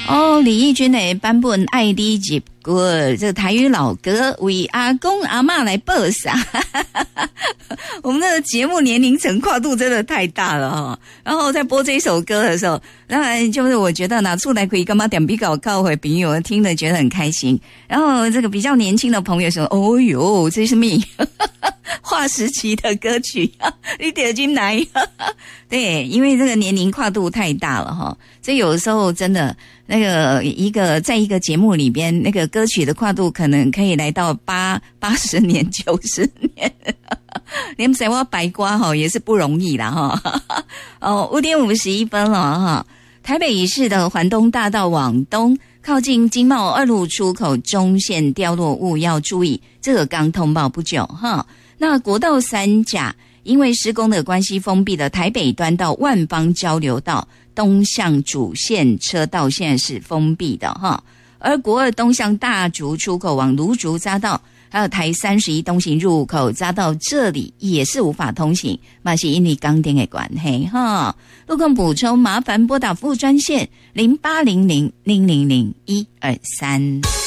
李翊君的版本《爱你入骨》，这个台语老歌为阿公阿嬷来报啥？我们的节目年龄层跨度真的太大了哈。然后在播这首歌的时候，当然就是我觉得拿出来可以干嘛点比较靠回朋友听了觉得很开心。然后这个比较年轻的朋友说：“哦哟，这是咩？划时期的歌曲，你点进来。”对，因为这个年龄跨度太大了哈，所以有的时候真的那个在一个节目里边，那个歌曲的跨度可能可以来到80年、90年。连谁我白瓜哈也是不容易啦哈。5点51分了哈。台北市的环东大道往东，靠近经贸2路出口中线掉落物要注意，这个刚通报不久哈。那国道3甲因为施工的关系封闭了台北端到万芳交流道东向主线车道现在是封闭的哈。而国2东向大竹出口往芦竹匝道还有台31东行入口匝道这里也是无法通行，那是因为钢电的关系哈。路况补充麻烦拨打服务专线0800000123。